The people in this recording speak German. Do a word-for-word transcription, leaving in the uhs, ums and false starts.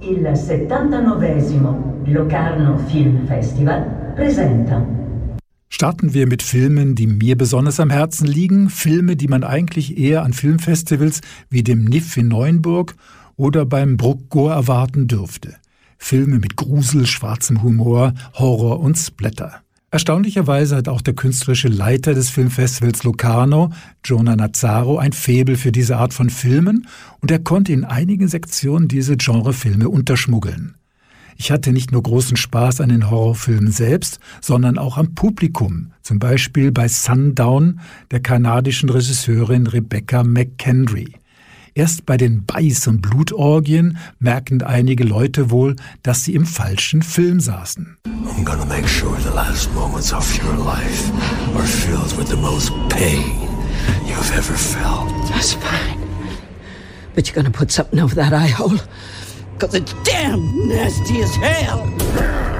Il settantanovesimo Locarno Film Festival presenta. Starten wir mit Filmen, die mir besonders am Herzen liegen. Filme, die man eigentlich eher an Filmfestivals wie dem N I F in Neuenburg oder beim Bruckgor erwarten dürfte. Filme mit Grusel, schwarzem Humor, Horror und Splatter. Erstaunlicherweise hat auch der künstlerische Leiter des Filmfestivals Locarno, Jonah Nazzaro, ein Faible für diese Art von Filmen und er konnte in einigen Sektionen diese Genrefilme unterschmuggeln. Ich hatte nicht nur großen Spaß an den Horrorfilmen selbst, sondern auch am Publikum, zum Beispiel bei Sundown der kanadischen Regisseurin Rebecca McKendry. Erst bei den Beiß- und Blutorgien merken einige Leute wohl, dass sie im falschen Film saßen. I'm gonna make sure the last moments of your life are filled with the most pain you've ever felt. That's fine. But you're gonna put something over that eye hole, 'cause it's damn nasty as hell.